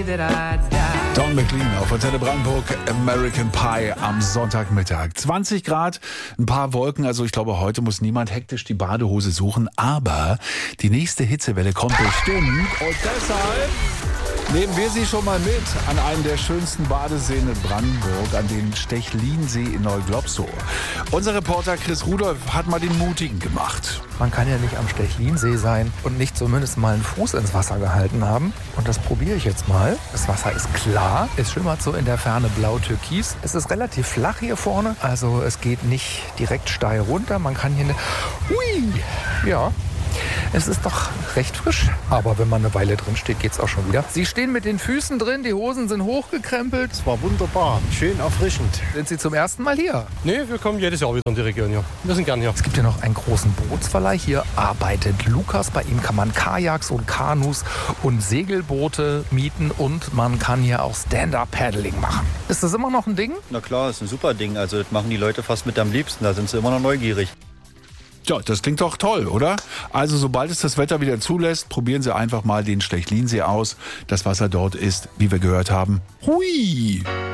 Don McLean auf Antenne Brandenburg, American Pie am Sonntagmittag. 20 Grad, ein paar Wolken, also ich glaube, heute muss niemand hektisch die Badehose suchen, aber die nächste Hitzewelle kommt bestimmt und deshalb nehmen wir Sie schon mal mit an einen der schönsten Badeseen in Brandenburg, an den Stechlinsee in Neuglobsow. Unser Reporter Chris Rudolph hat mal den Mutigen gemacht. Man kann ja nicht am Stechlinsee sein und nicht zumindest mal einen Fuß ins Wasser gehalten haben. Und das probiere ich jetzt mal. Das Wasser ist klar, es schimmert so in der Ferne blau-türkis. Es ist relativ flach hier vorne, also es geht nicht direkt steil runter. Man kann hier Hui! Ja. Es ist doch recht frisch, aber wenn man eine Weile drin steht, geht's auch schon wieder. Sie stehen mit den Füßen drin, die Hosen sind hochgekrempelt. Es war wunderbar, schön erfrischend. Sind Sie zum ersten Mal hier? Nee, wir kommen jedes Jahr wieder in die Region hier. Wir sind gern hier. Es gibt ja noch einen großen Bootsverleih. Hier arbeitet Lukas. Bei ihm kann man Kajaks und Kanus und Segelboote mieten und man kann hier auch Stand-Up-Paddling machen. Ist das immer noch ein Ding? Na klar, ist ein super Ding. Also das machen die Leute fast mit am liebsten. Da sind sie immer noch neugierig. Ja, das klingt doch toll, oder? Also sobald es das Wetter wieder zulässt, probieren Sie einfach mal den Stechlinsee aus. Das Wasser dort ist, wie wir gehört haben, hui!